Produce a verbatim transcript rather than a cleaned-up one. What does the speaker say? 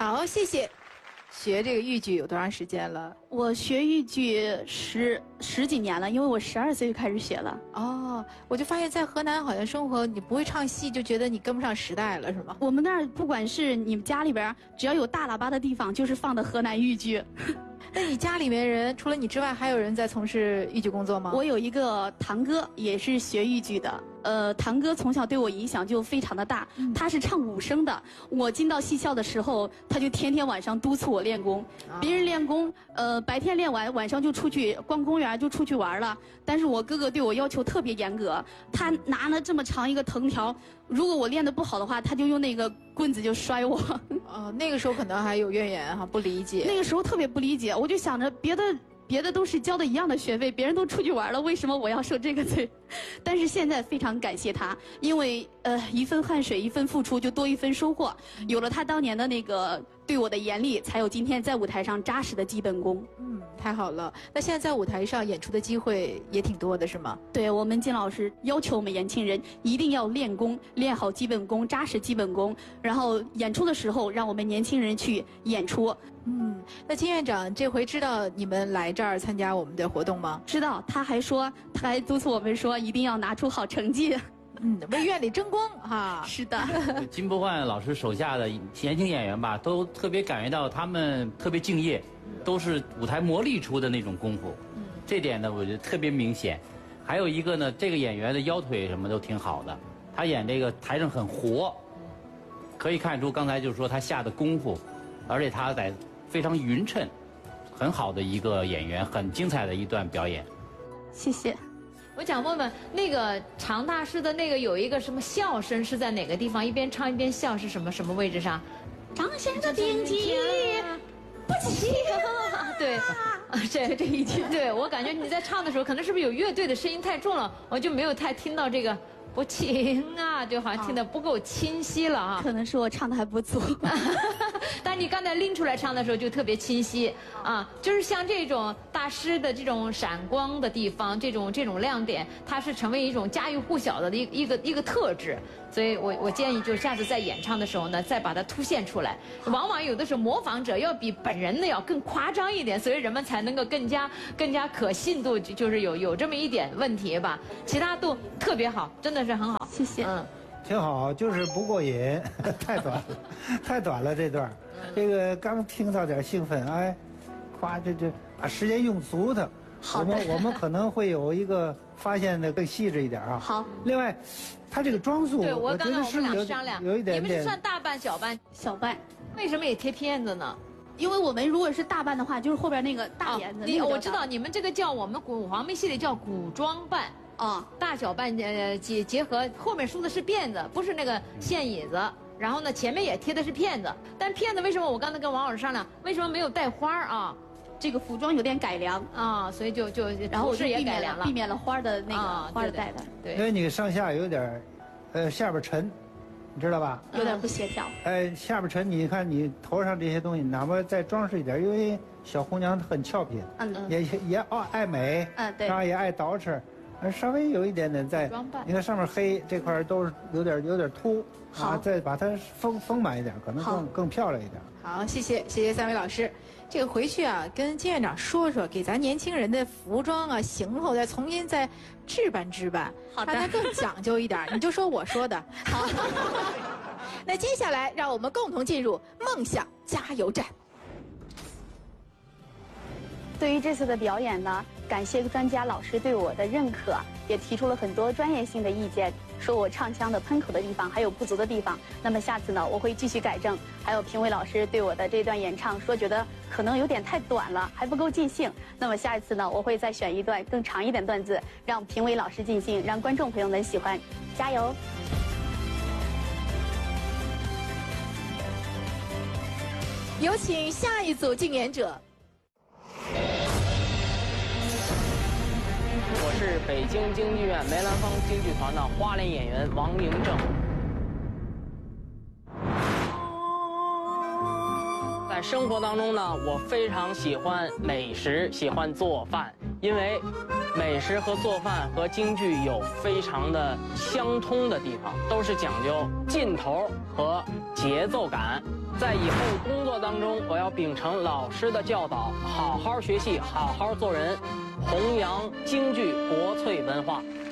好，谢谢。学这个豫剧有多长时间了？ 我学豫剧十十几年了，因为我十二岁就开始学了。 哦，我就发现，在河南好像生活，你不会唱戏，就觉得你跟不上时代了，是吗？ 我们那儿不管是你们家里边，只要有大喇叭的地方，就是放的河南豫剧。 那你家里面人除了你之外，还有人在从事豫剧工作吗？ 我有一个堂哥，也是学豫剧的。呃，堂哥从小对我影响就非常的大，嗯、他是唱武生的。我进到戏校的时候，他就天天晚上督促我练功。啊、别人练功，呃，白天练完，晚上就出去逛公园，就出去玩了。但是我哥哥对我要求特别严格，他拿了这么长一个藤条，如果我练得不好的话，他就用那个棍子就摔我。 哦，那个时候可能还有怨言哈，不理解。 那个时候特别不理解，我就想着别的。别的都是交的一样的学费，别人都出去玩了，为什么我要受这个罪？但是现在非常感谢他，因为呃一份汗水一份付出就多一份收获，有了他当年的那个对我的严厉，才有今天在舞台上扎实的基本功。 嗯，太好了。那现在在舞台上演出的机会也挺多的，是吗？ 对，我们金老师要求我们年轻人一定要练功，练好基本功，扎实基本功，然后演出的时候让我们年轻人去演出。 嗯，那金院长这回知道你们来这儿参加我们的活动吗？ 知道，他还说，他还督促我们说一定要拿出好成绩。 嗯，为院里争光哈。 是的。 金波焕老师手下的年轻演员吧，都特别感觉到他们特别敬业，都是舞台磨砺出的那种功夫。嗯，这点呢，我觉得特别明显。还有一个呢，这个演员的腰腿什么都挺好的，他演这个台上很活，可以看出刚才就是说他下的功夫，而且他在。非常匀称，很好的一个演员，很精彩的一段表演。 谢谢。 我想问问，那个常大师的那个有一个什么笑声是在哪个地方？一边唱一边笑是什么什么位置上？ 张先生定睛不起。 对，啊，这这一句，对我感觉你在唱的时候，可能是不是有乐队的声音太重了，我就没有太听到这个。不清啊，就好像听得不够清晰了啊。 可能是我唱的还不足。 但你刚才拎出来唱的时候就特别清晰啊，就是像这种大师的这种闪光的地方，这种这种亮点，它是成为一种家喻户晓的一一个一个特质。所以我我建议，就下次在演唱的时候呢，再把它凸显出来。往往有的时候模仿者要比本人的要更夸张一点，所以人们才能够更加更加可信度，就是有有这么一点问题吧。其他都特别好，真的是很好。 谢谢。 嗯， 挺好，就是不过瘾，太短了，太短了这段。这个刚听到点兴奋，哎，夸这这把时间用足它。 好的。 我们我们可能会有一个发现的更细致一点啊。 好。 另外，他这个装束， 对我刚刚我们俩有商量， 有一点点。 你们是算大扮小扮？ 小扮。 为什么也贴片子呢？ 因为我们如果是大扮的话，就是后边那个大帘子。 你我知道你们这个叫我们古黄梅戏里叫古装扮。啊，大小扮呃结结合，后面梳的是辫子，不是那个线椅子。然后呢，前面也贴的是片子，但片子为什么我刚才跟王老师商量，为什么没有带花啊？ 这个服装有点改良啊，所以就就然后我是也改良了，避免了花的那个花的带的。 对， 因为你上下有点，呃，下边沉，你知道吧？ 有点不协调。 哎，下边沉，你看你头上这些东西，哪怕再装饰一点，因为小姑娘很俏皮，嗯，也也爱爱美， 嗯，对， 然后也爱捯饬。稍微有一点点在，你看上面黑这块都是有点有点凸，啊，再把它丰丰满一点，可能更更漂亮一点。 好，谢谢谢谢三位老师，这个回去啊跟金院长说说，给咱年轻人的服装啊行头再重新再置办置办， 好的， 让它更讲究一点。你就说我说的好。那接下来让我们共同进入梦想加油站。 对于这次的表演呢，感谢专家老师对我的认可，也提出了很多专业性的意见，说我唱腔的喷口的地方还有不足的地方。那么下次呢，我会继续改正。还有评委老师对我的这段演唱说，觉得可能有点太短了，还不够尽兴。那么下一次呢，我会再选一段更长一点段子，让评委老师尽兴，让观众朋友们喜欢。加油！ 有请下一组竞演者。 我是北京京剧院梅兰芳京剧团的花脸演员王迎正。在生活当中呢，我非常喜欢美食，喜欢做饭， 因为美食和做饭和京剧有非常的相通的地方，都是讲究劲头和节奏感。在以后工作当中，我要秉承老师的教导，好好学习，好好做人，弘扬京剧国粹文化。